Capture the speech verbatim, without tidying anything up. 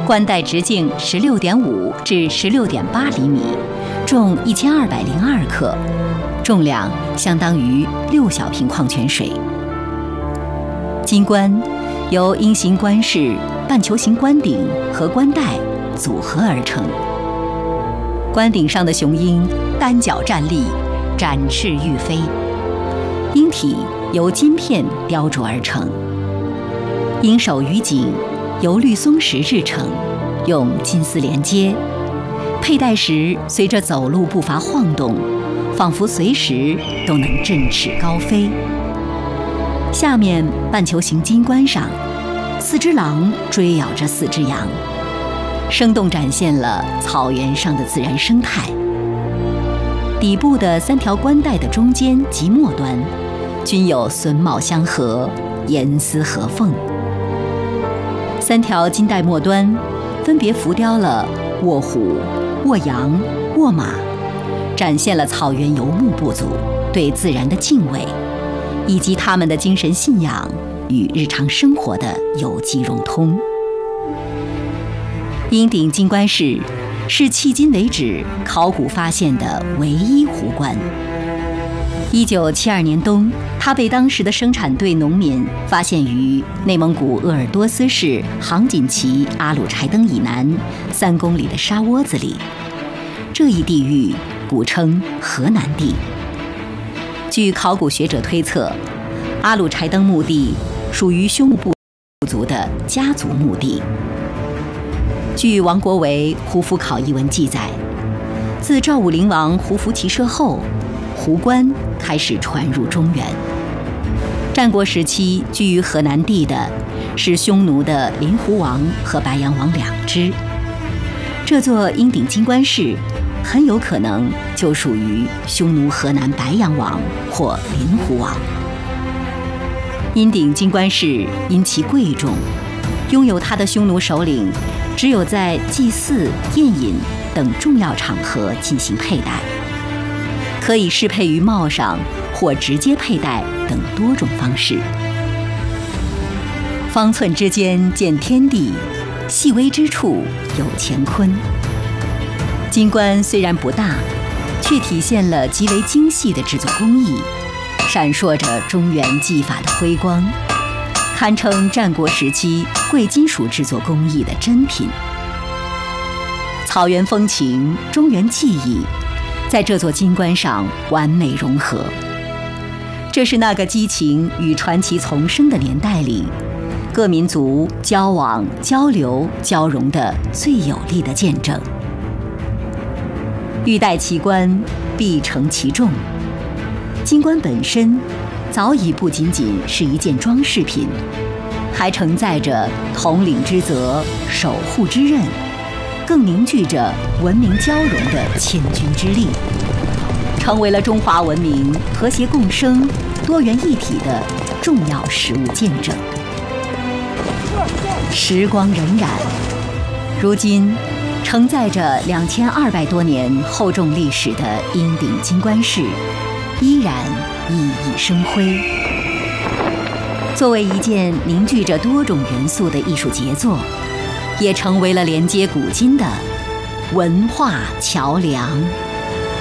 冠带直径十六点五至十六点八厘米，重一千二百零二克，重量相当于六小瓶矿泉水。金冠由鹰形冠饰、半球形冠顶和冠带组合而成。冠顶上的雄鹰单脚站立，展翅欲飞，鹰体由金片雕琢而成。鹰首与颈由绿松石制成，用金丝连接，佩戴时随着走路步伐晃动，仿佛随时都能振翅高飞。下面半球形金冠上，四只狼追咬着四只羊，生动展现了草原上的自然生态。底部的三条冠带的中间及末端，均有榫卯相合，严丝合缝。三条金带末端分别浮雕了卧虎、卧羊、卧马，展现了草原游牧部族对自然的敬畏，以及他们的精神信仰与日常生活的有机融通。鹰顶金冠饰是迄今为止考古发现的唯一湖冠。一九七二年冬，它被当时的生产队农民发现于内蒙古鄂尔多斯市杭锦旗阿鲁柴登以南三公里的沙窝子里。这一地域古称河南地。据考古学者推测，阿鲁柴登墓地属于匈奴部族的家族墓地。据王国维《胡服考异文》记载，自赵武灵王胡服骑射后，胡冠开始传入中原。战国时期居于河南地的是匈奴的林胡王和白羊王两支。这座鹰顶金冠饰很有可能就属于匈奴河南白羊王或林胡王。鹰顶金冠饰因其贵重，拥有它的匈奴首领只有在祭祀、宴饮等重要场合进行佩戴，可以适配于帽上或直接佩戴等多种方式。方寸之间见天地，细微之处有乾坤。金冠虽然不大，却体现了极为精细的制作工艺，闪烁着中原技法的辉光，堪称战国时期贵金属制作工艺的珍品。草原风情、中原技艺在这座金冠上完美融合。这是那个激情与传奇丛生的年代里，各民族交往、交流、交融的最有力的见证。欲戴其冠，必承其重。金冠本身早已不仅仅是一件装饰品，还承载着统领之责、守护之任，更凝聚着文明交融的千钧之力，成为了中华文明和谐共生、多元一体的重要实物见证。时光荏苒，如今承载着两千二百多年厚重历史的鹰顶金冠饰，依然熠熠生辉。作为一件凝聚着多种元素的艺术杰作，也成为了连接古今的文化桥梁。